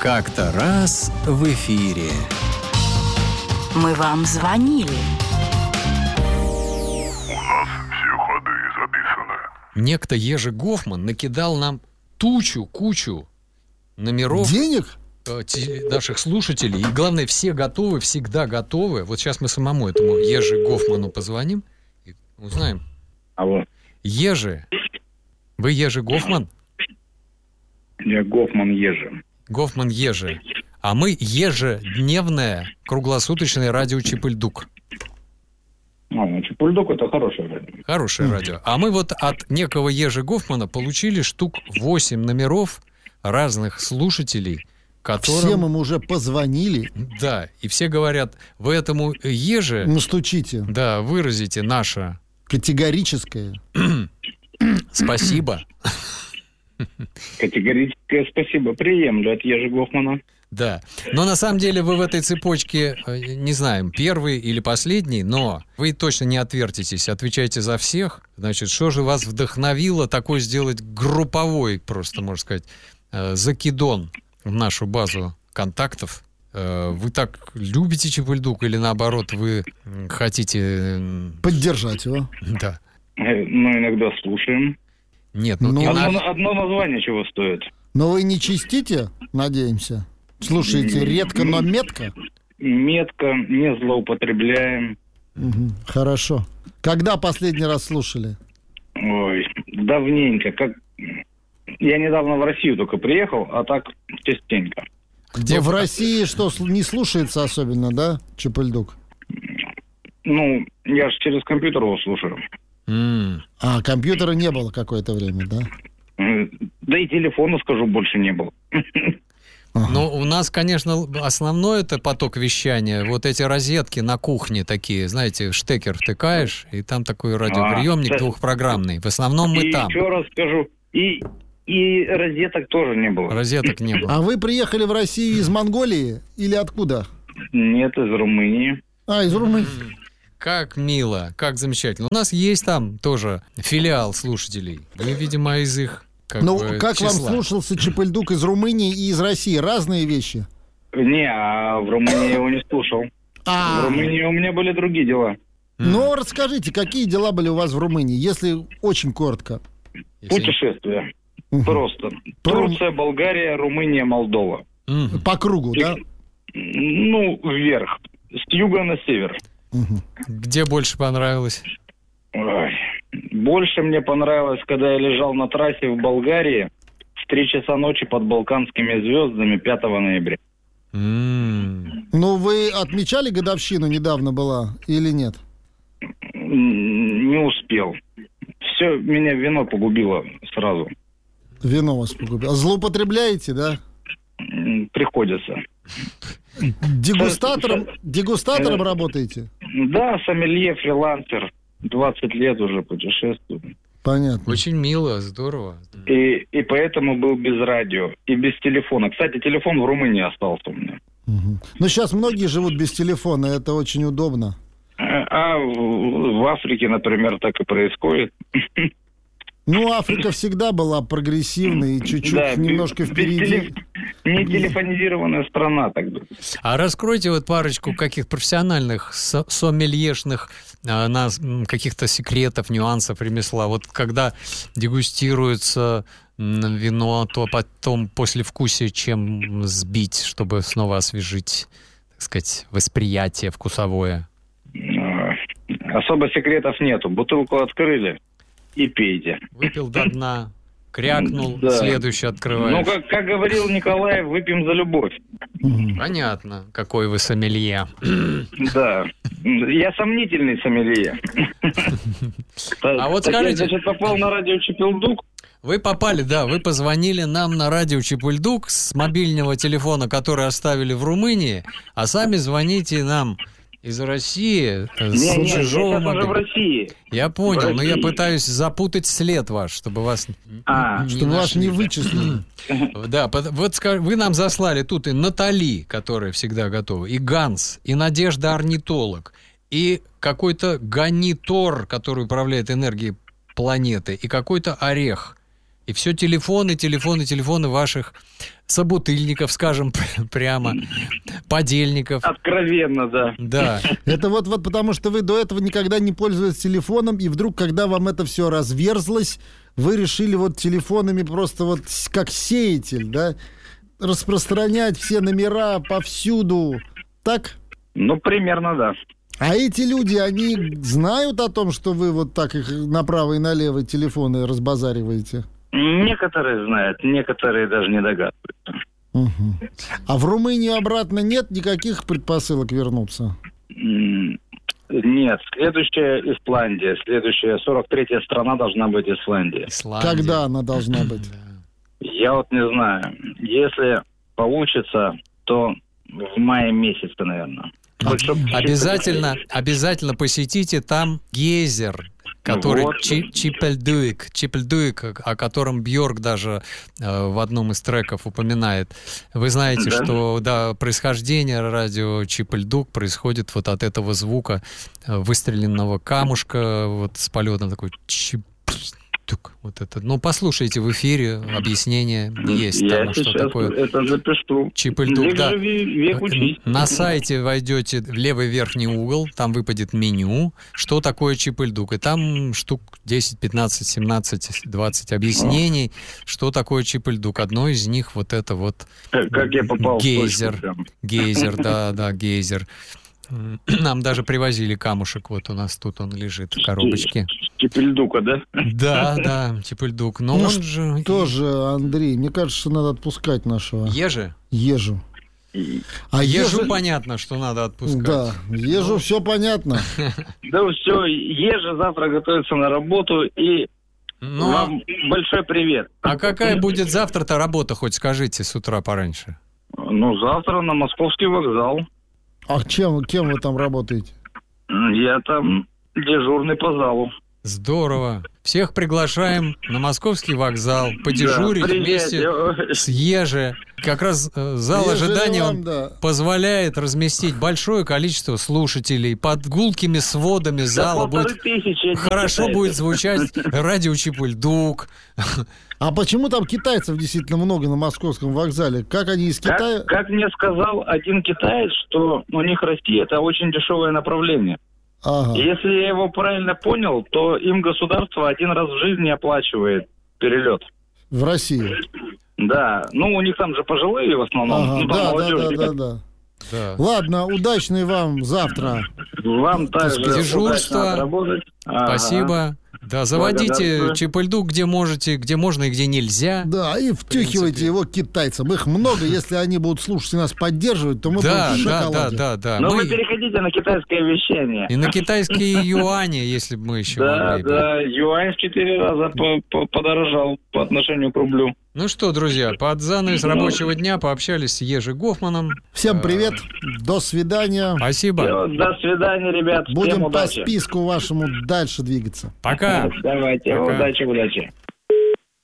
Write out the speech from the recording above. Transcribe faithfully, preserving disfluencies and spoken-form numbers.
Как-то раз в эфире. Мы вам звонили. У нас все ходы записаны. Некто Ежи Гофман накидал нам тучу, кучу номеров. Денег? э, те- наших слушателей. И главное, все готовы, всегда готовы. Вот сейчас мы самому этому Ежи Гофману позвоним и узнаем. Алло, Ежи, вы Ежи Гофман? я Гофман Ежи. Гофман Ежи. А мы ежедневное круглосуточное радио Чипыльдук. А, ну, Чипульдук — это хорошее радио. Хорошее радио. А мы вот от некого Ежи Гофмана получили штук восемь номеров разных слушателей, которым... Всем им уже позвонили. Да, и все говорят, вы этому Еже, Ну, стучите. да, выразите наше Категорическое. спасибо. Категорическое спасибо. Приемлю от Ежи Гофмана. Да. Но на самом деле вы в этой цепочке, э, не знаем, первый или последний, но вы точно не отвертитесь, отвечаете за всех. Значит, что же вас вдохновило такой сделать групповой, просто, можно сказать, э, закидон в нашу базу контактов? Э, Вы так любите Чипыльдук или наоборот вы м, хотите... м, Поддержать его. Да. Э, Ну, иногда слушаем. Нет, ну, Ну, и на- Одно, одно название чего стоит? Но вы не чистите, надеемся? Слушайте редко, но метко? Метко, не злоупотребляем. Мгм, хорошо. Когда последний раз слушали? Ой, давненько. Как... Я недавно в Россию только приехал, а так частенько. где Но в вы- России что, сл- не слушается особенно, да, Чипыльдук? Ну, я же через компьютер его слушаю. М. А, компьютера не было какое-то время, да? Э, Да и телефона, скажу, больше не было. Ага. Ну, у нас, конечно, основной это поток вещания. Вот эти розетки на кухне такие, знаете, штекер втыкаешь, и там такой радиоприемник А, двухпрограммный. В основном мы и там. еще раз скажу, и, и розеток тоже не было. Розеток не было. А вы приехали в Россию из Монголии или откуда? Нет, из Румынии. А, из Румынии. Как мило, как замечательно. У нас есть там тоже филиал слушателей. Вы, видимо, из их как Ну, бы, как вам числа. слушался Чипыльдук из Румынии и из России? Разные вещи? Не, а в Румынии я его не слушал. В А, Румынии у меня были другие дела. ну, расскажите, какие дела были у вас в Румынии, если очень коротко? Если- Путешествия. Мгм. Просто. По Рум- Турция, Болгария, Румыния, Молдова. Мгм. По кругу, да? Ну, вверх. С юга на север. Мгм. Где больше понравилось? Ой. Больше мне понравилось, когда я лежал на трассе в Болгарии в три часа ночи под балканскими звездами пятого ноября. М. Ну, вы отмечали годовщину, недавно была, или нет? М, Не успел. Все, меня вино погубило сразу. Вино вас погубило. Злоупотребляете, да? М, Приходится. Дегустатором, дегустатором работаете? Да, сомелье, фрилансер. двадцать лет уже путешествую. Понятно. Очень мило, здорово. И, и поэтому был без радио и без телефона. Кстати, телефон в Румынии остался у меня. Мгм. Ну, сейчас многие живут без телефона, это очень удобно. А а в, в Африке, например, так и происходит. Ну, Африка всегда была прогрессивной и чуть-чуть Да, без- немножко без впереди. телеф- Не телефонизированная страна тогда. А раскройте вот парочку каких профессиональных со- сомельешных а, нас, м, каких-то секретов, нюансов ремесла. Вот когда дегустируется м, вино, то потом послевкусие чем сбить, чтобы снова освежить, так сказать, восприятие вкусовое. А, Особо секретов нету. Бутылку открыли и пейте. Выпил до дна, крякнул, Да. следующий открываешь. Ну, как, как говорил Николай, выпьем за любовь. Мгм. Понятно, какой вы сомелье. Да. Я сомнительный сомелье. А вот Так я, скажите- значит, попал на радио Чипилдук. Вы попали, да, вы позвонили нам на радио Чипыльдук с мобильного телефона, который оставили в Румынии, а сами звоните нам из России э, с Не, не, я чужого сейчас уже в мобильного. России. Я понял, в но я России. пытаюсь запутать след ваш, чтобы вас А, не Чтобы вас нашли. не вычислили. Да, пот- вот ска- вы нам заслали тут и Натали, которая всегда готова, и Ганс, и Надежда орнитолог, и какой-то Ганитор, который управляет энергией планеты, и какой-то Орех. И все телефоны, телефоны, телефоны ваших собутыльников, скажем прямо, подельников. Откровенно, да. Да. Это вот, вот потому, что вы до этого никогда не пользовались телефоном, и вдруг, когда вам это все разверзлось, вы решили вот телефонами просто вот как сеятель, да, распространять все номера повсюду. Так? Ну, примерно, да. А эти люди, они знают о том, что вы вот так их направо и налево телефоны разбазариваете? Некоторые знают, некоторые даже не догадываются. Угу. А в Румынию обратно нет никаких предпосылок вернуться? М, Нет, следующая Исландия, следующая сорок третья страна должна быть Исландия. Исландия. Когда она должна быть? Я вот не знаю. Если получится, то в мае месяце, наверное. Хоть чтоб чисто Обязательно, посмотреть. обязательно посетите там гейзер, который Вот. Чи- Чипельдуик, Чипельдуик, о о котором Бьорк даже э, в одном из треков упоминает. Вы знаете, Да. что да, происхождение радио Чипельдук происходит вот от этого звука э, выстреленного камушка, вот с полетом такой чип. Вот это. Ну, послушайте в эфире, объяснение есть Я тому, что сейчас такое это запишу. Чипельдук, Век да. живи, век учись. На сайте войдете в левый верхний угол, там выпадет меню, что такое Чипельдук. И там штук десять, пятнадцать, семнадцать, двадцать объяснений, что такое Чипельдук. Одно из них вот это вот Как как я попал в гейзер. точку прям. Гейзер, да, да, гейзер. Нам даже привозили камушек, вот у нас тут он лежит в коробочке. Чипельдука, да? Да, да, Чипельдук. Но Ну, он же... Тоже, Андрей, мне кажется, что надо отпускать нашего Ежи? ежу. А Ежу ежи- понятно, что надо отпускать. Да, ежу все понятно. Да все, Ежи завтра готовится на работу, и Но... вам большой привет. А какая будет завтра-то работа, хоть скажите, с утра пораньше? Ну, завтра на Московский вокзал. А чем, кем вы там работаете? Я там дежурный по залу. Здорово. Всех приглашаем на Московский вокзал подежурить Да, вместе приезжайте. с Еже. Как раз э, зал Ежели ожидания вам, он да. позволяет разместить большое количество слушателей. Под гулкими сводами зала полторы будет тысячи, не хорошо китайцев. будет звучать радио Чипульдук. А почему там китайцев действительно много на московском вокзале? Как они из Китая? Как, как мне сказал один китаец, что у них Россия это очень дешевое направление. Ага. И если я его правильно понял, то им государство один раз в жизни оплачивает перелет. В России. Да, ну у них там же пожилые в основном, Ага, ну там да, да, молодежь. да, да, ребят. да. Да. Ладно, удачной вам завтра. Вам также Дежурство. удачно отработать. Ага. Спасибо. Да, заводите Благодарствую. Чипульдук, где можете, где можно и где нельзя. Да, и втюхивайте принципе. его китайцам. Их много, если они будут слушать и нас поддерживать, то мы Да, будем в да, да, шоколаде. да, да. Но Мы- вы переходите на китайское вещание. И на китайские юани, если бы мы еще Да, могли бы. да, юань в четыре раза по- по- подорожал по отношению к рублю. Ну что, друзья, под занавес рабочего дня пообщались с Ежи Гофманом. Всем привет, до свидания. Спасибо. Всё, до свидания, ребят. Всем Будем по удачи. списку вашему дальше двигаться. Пока. Давайте, Пока. удачи, удачи.